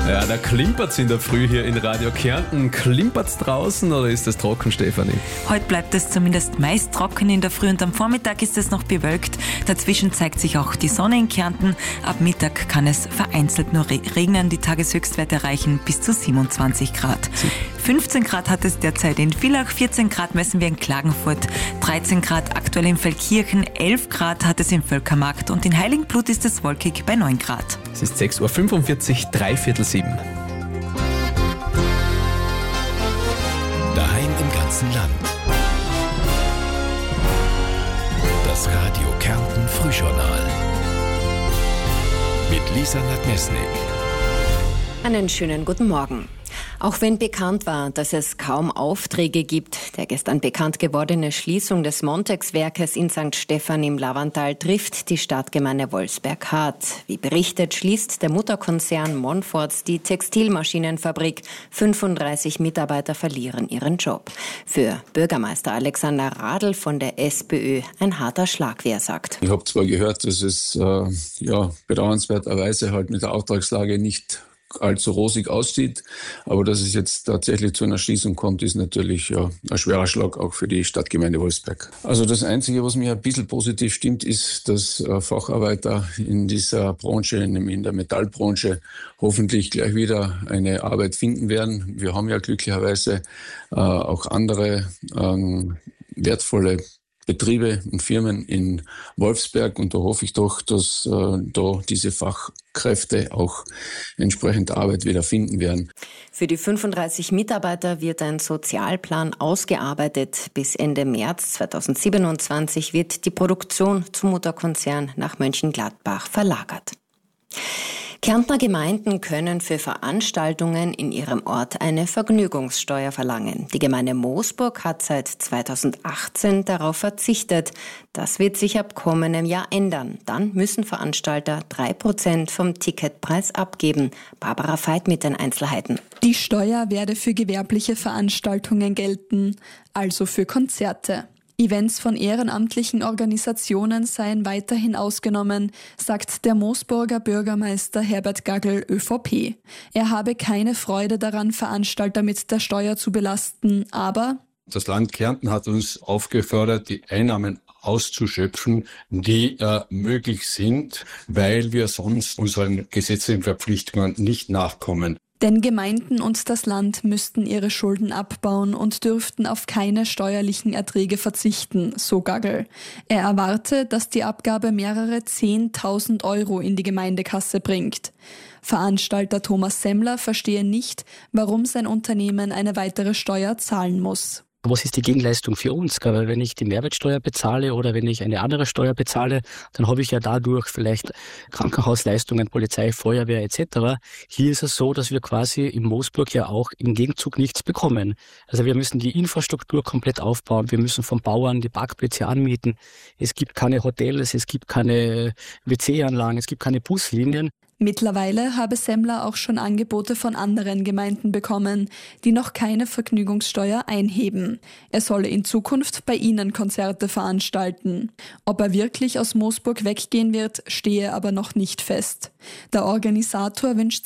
Ja, da klimpert's in der Früh hier in Radio Kärnten. Klimpert's draußen oder ist es trocken, Stefanie? Heute bleibt es zumindest meist trocken in der Früh und am Vormittag ist es noch bewölkt. Dazwischen zeigt sich auch die Sonne in Kärnten. Ab Mittag kann es vereinzelt nur regnen. Die Tageshöchstwerte erreichen bis zu 27 Grad. 15 Grad hat es derzeit in Villach, 14 Grad messen wir in Klagenfurt, 13 Grad aktuell in Feldkirchen, 11 Grad hat es in Völkermarkt und in Heiligenblut ist es wolkig bei 9 Grad. Es ist 6.45 Uhr, 6:45. Daheim im ganzen Land. Das Radio Kärnten Frühjournal. Mit Lisa Nadmesnik. Einen schönen guten Morgen. Auch wenn bekannt war, dass es kaum Aufträge gibt, der gestern bekannt gewordene Schließung des Montex-Werkes in St. Stephan im Lavantal trifft die Stadtgemeinde Wolfsberg hart. Wie berichtet, schließt der Mutterkonzern Monforts die Textilmaschinenfabrik. 35 Mitarbeiter verlieren ihren Job. Für Bürgermeister Alexander Radl von der SPÖ ein harter Schlag, wie er sagt. Ich habe zwar gehört, dass es bedauernswerterweise halt mit der Auftragslage nicht allzu rosig aussieht, aber dass es jetzt tatsächlich zu einer Schließung kommt, ist natürlich ein schwerer Schlag auch für die Stadtgemeinde Wolfsberg. Also das Einzige, was mir ein bisschen positiv stimmt, ist, dass Facharbeiter in dieser Branche, nämlich in der Metallbranche, hoffentlich gleich wieder eine Arbeit finden werden. Wir haben ja glücklicherweise auch andere wertvolle Betriebe und Firmen in Wolfsberg und da hoffe ich doch, dass da diese Fachkräfte auch entsprechend Arbeit wieder finden werden. Für die 35 Mitarbeiter wird ein Sozialplan ausgearbeitet. Bis Ende März 2027 wird die Produktion zum Mutterkonzern nach Mönchengladbach verlagert. Kärntner Gemeinden können für Veranstaltungen in ihrem Ort eine Vergnügungssteuer verlangen. Die Gemeinde Moosburg hat seit 2018 darauf verzichtet. Das wird sich ab kommendem Jahr ändern. Dann müssen Veranstalter 3% vom Ticketpreis abgeben. Barbara Veit mit den Einzelheiten. Die Steuer werde für gewerbliche Veranstaltungen gelten, also für Konzerte. Events von ehrenamtlichen Organisationen seien weiterhin ausgenommen, sagt der Moosburger Bürgermeister Herbert Gaggl, ÖVP. Er habe keine Freude daran, Veranstalter mit der Steuer zu belasten, aber das Land Kärnten hat uns aufgefordert, die Einnahmen auszuschöpfen, die möglich sind, weil wir sonst unseren gesetzlichen Verpflichtungen nicht nachkommen. Denn Gemeinden und das Land müssten ihre Schulden abbauen und dürften auf keine steuerlichen Erträge verzichten, so Gaggl. Er erwarte, dass die Abgabe mehrere 10.000 Euro in die Gemeindekasse bringt. Veranstalter Thomas Semmler verstehe nicht, warum sein Unternehmen eine weitere Steuer zahlen muss. Was ist die Gegenleistung für uns? Weil wenn ich die Mehrwertsteuer bezahle oder wenn ich eine andere Steuer bezahle, dann habe ich ja dadurch vielleicht Krankenhausleistungen, Polizei, Feuerwehr etc. Hier ist es so, dass wir quasi in Moosburg ja auch im Gegenzug nichts bekommen. Also wir müssen die Infrastruktur komplett aufbauen, wir müssen vom Bauern die Parkplätze anmieten. Es gibt keine Hotels, es gibt keine WC-Anlagen, es gibt keine Buslinien. Mittlerweile habe Semmler auch schon Angebote von anderen Gemeinden bekommen, die noch keine Vergnügungssteuer einheben. Er solle in Zukunft bei ihnen Konzerte veranstalten. Ob er wirklich aus Moosburg weggehen wird, stehe aber noch nicht fest. Der Organisator wünscht